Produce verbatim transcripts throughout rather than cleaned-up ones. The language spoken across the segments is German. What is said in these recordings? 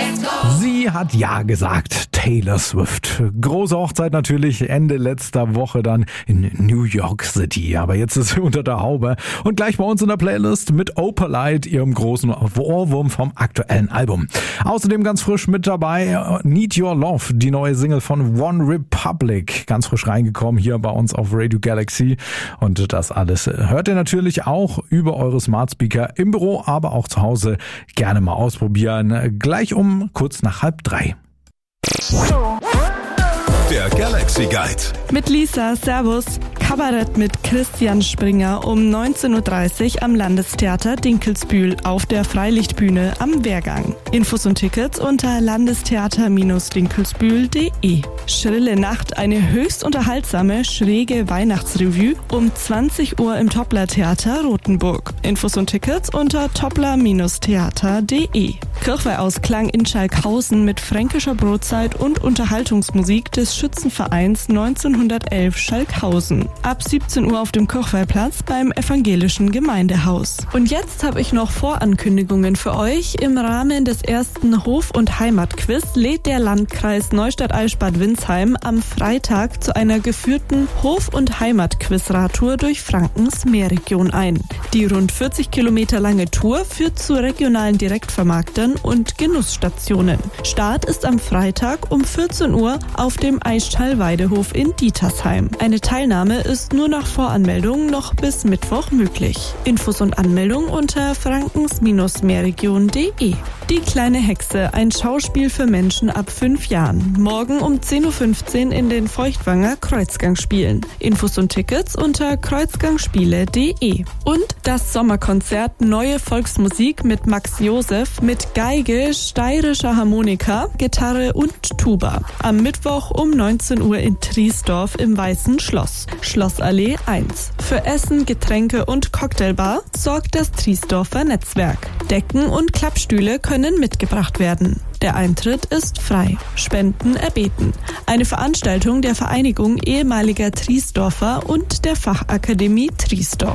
Sie hat Ja gesagt, Taylor Swift. Große Hochzeit natürlich Ende letzter Woche dann in New York City. Aber jetzt ist sie unter der Haube und gleich bei uns in der Playlist mit Opalite, ihrem großen Ohrwurm vom aktuellen Album. Außerdem ganz frisch mit dabei Need Your Love, die neue Single von One Republic. Ganz frisch reingekommen hier bei uns auf Radio Galaxy. Und das alles hört ihr natürlich auch über eure Smart Speaker im Büro, aber auch zu Hause. Gerne mal ausprobieren. Gleich um kurz nach halb drei. Der Galaxy Guide. Mit Lisa, Servus. Kabarett mit Christian Springer um neunzehn Uhr dreißig am Landestheater Dinkelsbühl auf der Freilichtbühne am Wehrgang. Infos und Tickets unter landestheater Dinkelsbühl punkt de. Schrille Nacht, eine höchst unterhaltsame, schräge Weihnachtsrevue um zwanzig Uhr im Toppler-Theater Rothenburg. Infos und Tickets unter toppler Theater punkt de. Kirchweihausklang in Schalkhausen mit fränkischer Brotzeit und Unterhaltungsmusik des Schützenvereins neunzehnhundertelf Schalkhausen. Ab siebzehn Uhr auf dem Kirchweihplatz beim Evangelischen Gemeindehaus. Und jetzt habe ich noch Vorankündigungen für euch. Im Rahmen des ersten Hof- und Heimatquiz lädt der Landkreis Neustadt-Eichstätt-Bad Windsheim am Freitag zu einer geführten Hof- und Heimatquiz-Radtour durch Frankens Meerregion ein. Die rund vierzig Kilometer lange Tour führt zu regionalen Direktvermarktern und Genussstationen. Start ist am Freitag um vierzehn Uhr auf dem Eichtal-Weidehof in Dietersheim. Eine Teilnahme ist nur nach Voranmeldung noch bis Mittwoch möglich. Infos und Anmeldung unter frankens Meerregion punkt de. Die kleine Hexe, ein Schauspiel für Menschen ab fünf Jahren. Morgen um zehn Uhr fünfzehn in den Feuchtwanger Kreuzgangspielen. Infos und Tickets unter kreuzgangspiele punkt de. Und das Sommerkonzert Neue Volksmusik mit Max Josef mit Geige, steirischer Harmonika, Gitarre und Tuba. Am Mittwoch um neunzehn Uhr in Triesdorf im Weißen Schloss. Schlossallee eins. Für Essen, Getränke und Cocktailbar sorgt das Triesdorfer Netzwerk. Decken und Klappstühle können mitgebracht werden. Der Eintritt ist frei. Spenden erbeten. Eine Veranstaltung der Vereinigung ehemaliger Triesdorfer und der Fachakademie Triesdorf.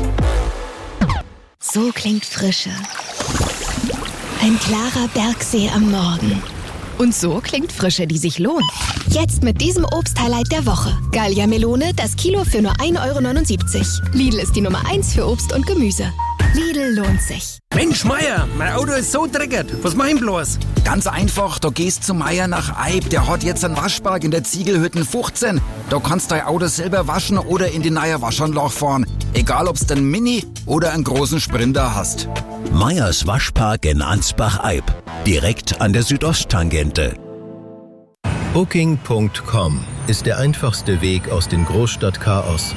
So klingt Frische. Ein klarer Bergsee am Morgen. Und so klingt Frische, die sich lohnt. Jetzt mit diesem Obst-Highlight der Woche. Gallia Melone, das Kilo für nur ein Euro neunundsiebzig. Lidl ist die Nummer eins für Obst und Gemüse. Lidl lohnt sich. Mensch, Meier, mein Auto ist so dreckig. Was mach ich bloß? Ganz einfach, da gehst zu Meier nach Eib. Der hat jetzt einen Waschpark in der Ziegelhütten fünfzehn. Da kannst du dein Auto selber waschen oder in die neue Waschanlage fahren. Egal, ob's den Mini oder einen großen Sprinter hast. Meyers Waschpark in Ansbach-Eib. Direkt an der Südosttangente. Booking Punkt com ist der einfachste Weg aus dem Großstadtchaos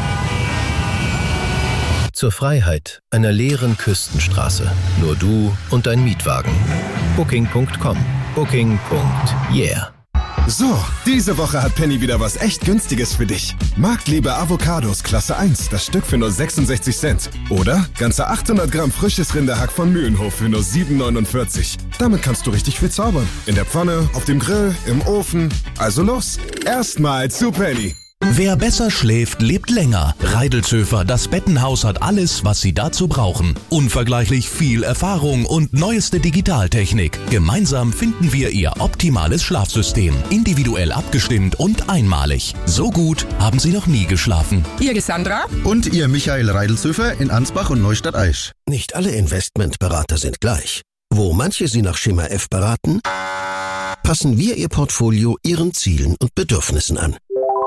zur Freiheit einer leeren Küstenstraße. Nur du und dein Mietwagen. Booking Punkt com. Booking. Yeah. So, diese Woche hat Penny wieder was echt Günstiges für dich. Marktliebe Avocados Klasse eins, das Stück für nur sechsundsechzig Cent. Oder ganze achthundert Gramm frisches Rinderhack von Mühlenhof für nur sieben neunundvierzig. Damit kannst du richtig viel zaubern. In der Pfanne, auf dem Grill, im Ofen. Also los, erstmal zu Penny. Wer besser schläft, lebt länger. Reidelzöfer, das Bettenhaus hat alles, was Sie dazu brauchen. Unvergleichlich viel Erfahrung und neueste Digitaltechnik. Gemeinsam finden wir Ihr optimales Schlafsystem. Individuell abgestimmt und einmalig. So gut haben Sie noch nie geschlafen. Ihr Sandra? Und Ihr Michael Reidelzöfer in Ansbach und Neustadt-Aisch. Nicht alle Investmentberater sind gleich. Wo manche Sie nach Schema F beraten, passen wir Ihr Portfolio Ihren Zielen und Bedürfnissen an.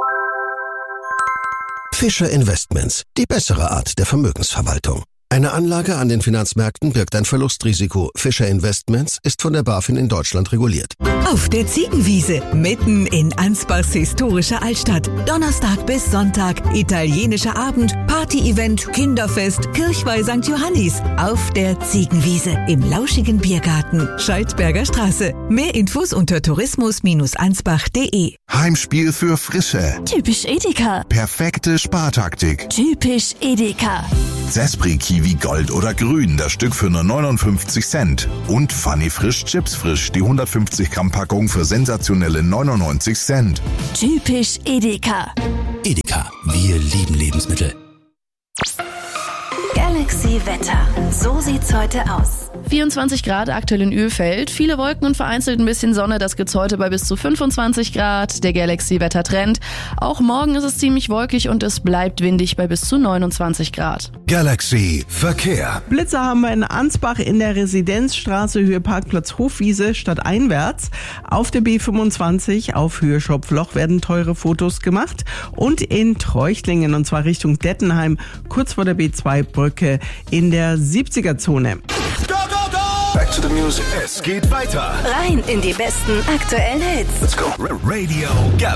Fischer Investments, die bessere Art der Vermögensverwaltung. Eine Anlage an den Finanzmärkten birgt ein Verlustrisiko. Fischer Investments ist von der BaFin in Deutschland reguliert. Auf der Ziegenwiese, mitten in Ansbachs historischer Altstadt. Donnerstag bis Sonntag, italienischer Abend, Party-Event, Kinderfest, Kirchweih Sankt Johannis. Auf der Ziegenwiese im lauschigen Biergarten, Scheidberger Straße. Mehr Infos unter tourismus ansbach punkt de. Heimspiel für Frische. Typisch Edeka. Perfekte Spartaktik. Typisch Edeka. Zespri Kiwi Gold oder Grün, das Stück für nur neunundfünfzig Cent. Und Funny Frisch Chips Frisch, die hundertfünfzig Gramm Packung für sensationelle neunundneunzig Cent. Typisch Edeka. Edeka, wir lieben Lebensmittel. Galaxy Wetter. So sieht's heute aus. vierundzwanzig Grad aktuell in Ölfeld. Viele Wolken und vereinzelt ein bisschen Sonne. Das gibt's heute bei bis zu fünfundzwanzig Grad. Der Galaxy-Wettertrend. Auch morgen ist es ziemlich wolkig und es bleibt windig bei bis zu neunundzwanzig Grad. Galaxy Verkehr. Blitzer haben wir in Ansbach in der Residenzstraße Höhe Parkplatz Hofwiese stadteinwärts. Auf der B fünfundzwanzig auf Höhe Schopfloch werden teure Fotos gemacht. Und in Treuchtlingen, und zwar Richtung Dettenheim, kurz vor der B zwei Brücke in der siebziger Zone. Back to the music. Es geht weiter. Rein in die besten aktuellen Hits. Let's go. Radio Galaxy.